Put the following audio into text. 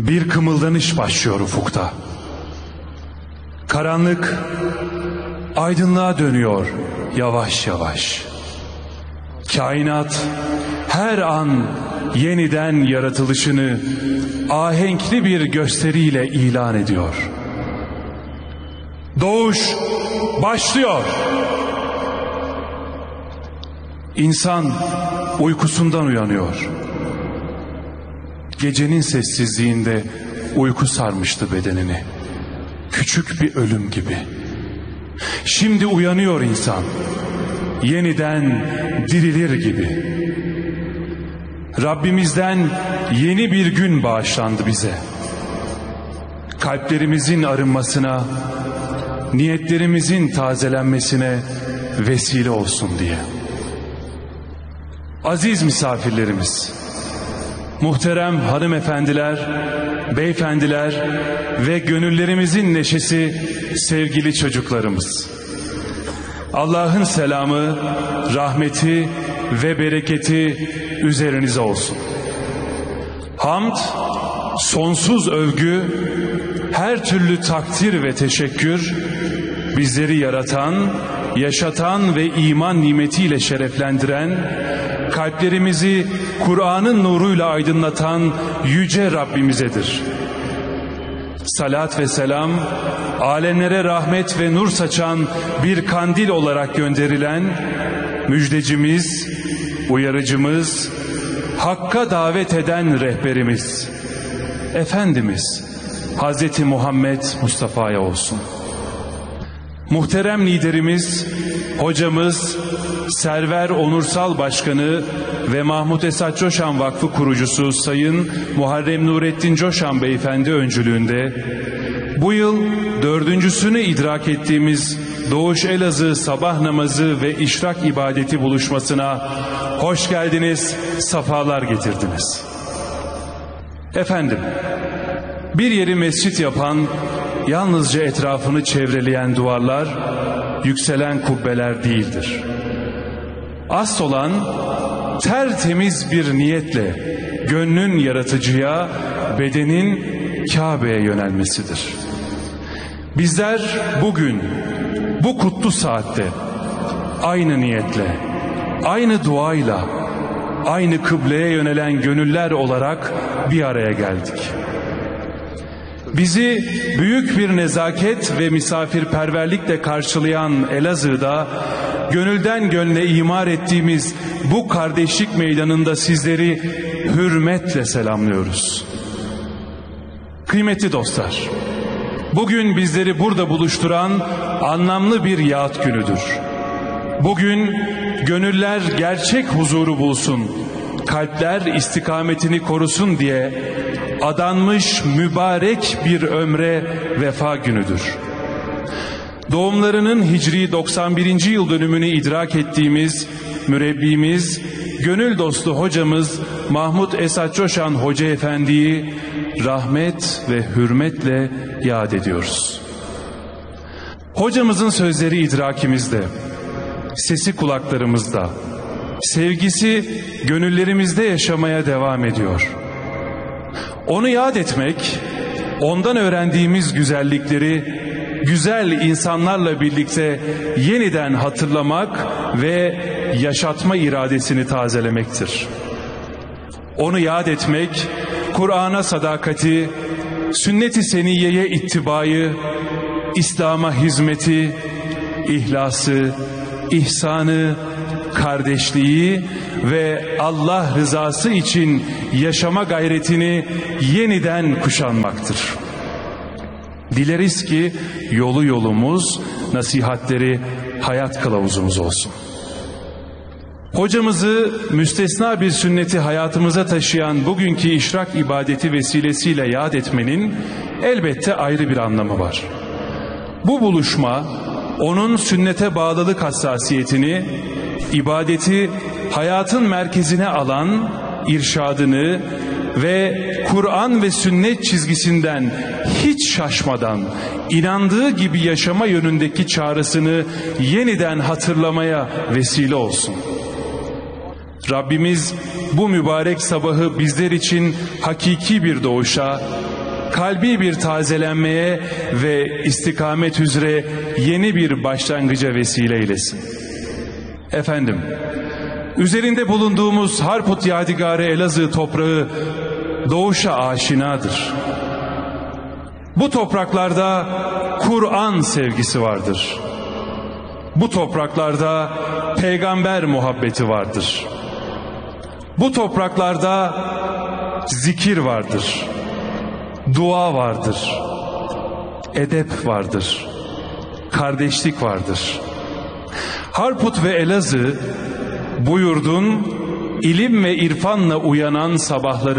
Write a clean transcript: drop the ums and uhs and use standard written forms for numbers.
Bir kımıldanış başlıyor ufukta. Karanlık aydınlığa dönüyor yavaş yavaş. Kainat her an yeniden yaratılışını ahenkli bir gösteriyle ilan ediyor. Doğuş başlıyor. İnsan uykusundan uyanıyor. Gecenin sessizliğinde uyku sarmıştı bedenini. Küçük bir ölüm gibi. Şimdi uyanıyor insan. Yeniden dirilir gibi. Rabbimizden yeni bir gün bağışlandı bize. Kalplerimizin arınmasına, niyetlerimizin tazelenmesine vesile olsun diye. Aziz misafirlerimiz, muhterem hanımefendiler, beyefendiler ve gönüllerimizin neşesi sevgili çocuklarımız. Allah'ın selamı, rahmeti ve bereketi üzerinize olsun. Hamd, sonsuz övgü, her türlü takdir ve teşekkür, bizleri yaratan, yaşatan ve iman nimetiyle şereflendiren, kalplerimizi Kur'an'ın nuruyla aydınlatan yüce Rabbimizedir. Salat ve selam, alemlere rahmet ve nur saçan bir kandil olarak gönderilen müjdecimiz, uyarıcımız, Hakk'a davet eden rehberimiz, Efendimiz Hazreti Muhammed Mustafa'ya olsun. Muhterem liderimiz, hocamız, Server Onursal Başkanı ve Mahmut Esat Coşan Vakfı kurucusu Sayın Muharrem Nurettin Coşan Beyefendi öncülüğünde bu yıl 4.'sünü idrak ettiğimiz Doğuş Elazığ sabah namazı ve işrak ibadeti buluşmasına hoş geldiniz, safalar getirdiniz. Efendim, bir yeri mescit yapan, yalnızca etrafını çevreleyen duvarlar, yükselen kubbeler değildir. Asıl olan tertemiz bir niyetle gönlün yaratıcıya, bedenin Kabe'ye yönelmesidir. Bizler bugün, bu kutlu saatte aynı niyetle, aynı duayla, aynı kıbleye yönelen gönüller olarak bir araya geldik. Bizi büyük bir nezaket ve misafirperverlikle karşılayan Elazığ'da gönülden gönle imar ettiğimiz bu kardeşlik meydanında sizleri hürmetle selamlıyoruz. Kıymetli dostlar, bugün bizleri burada buluşturan anlamlı bir yahut günüdür. Bugün gönüller gerçek huzuru bulsun, kalpler istikametini korusun diye adanmış mübarek bir ömre vefa günüdür. Doğumlarının Hicri 91. yıl dönümünü idrak ettiğimiz mürebbimiz, gönül dostu hocamız Mahmut Esat Coşan Hoca Efendi'yi rahmet ve hürmetle yad ediyoruz. Hocamızın sözleri idrakimizde, sesi kulaklarımızda, sevgisi gönüllerimizde yaşamaya devam ediyor. Onu yad etmek, ondan öğrendiğimiz güzellikleri güzel insanlarla birlikte yeniden hatırlamak ve yaşatma iradesini tazelemektir. Onu yad etmek, Kur'an'a sadakati, sünnet-i seniyeye ittibayı, İslam'a hizmeti, ihlası, ihsanı, kardeşliği ve Allah rızası için yaşama gayretini yeniden kuşanmaktır. Dileriz ki yolu yolumuz, nasihatleri hayat kılavuzumuz olsun. Hocamızı müstesna bir sünneti hayatımıza taşıyan bugünkü işrak ibadeti vesilesiyle yad etmenin elbette ayrı bir anlamı var. Bu buluşma onun sünnete bağlılık hassasiyetini, ibadeti hayatın merkezine alan irşadını ve Kur'an ve sünnet çizgisinden hiç şaşmadan inandığı gibi yaşama yönündeki çağrısını yeniden hatırlamaya vesile olsun. Rabbimiz bu mübarek sabahı bizler için hakiki bir doğuşa, kalbi bir tazelenmeye ve istikamet üzere yeni bir başlangıca vesile eylesin. Efendim, üzerinde bulunduğumuz Harput Yadigarı Elazığ toprağı doğuşa aşinadır. Bu topraklarda Kur'an sevgisi vardır. Bu topraklarda peygamber muhabbeti vardır. Bu topraklarda zikir vardır. Dua vardır. Edep vardır. Kardeşlik vardır. Harput ve Elazığ bu yurdun ilim ve irfanla uyanan sabahları